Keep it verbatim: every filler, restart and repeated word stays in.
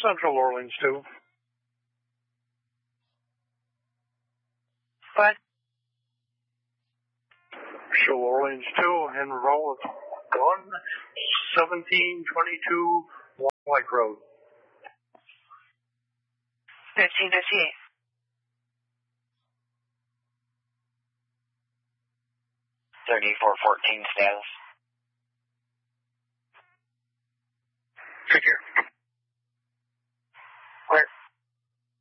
Central Orleans two. What? Show Orleans two and roll at one seventeen twenty-two White Road. Fifteen fifty-eight. Thirty-four fourteen status. Take care.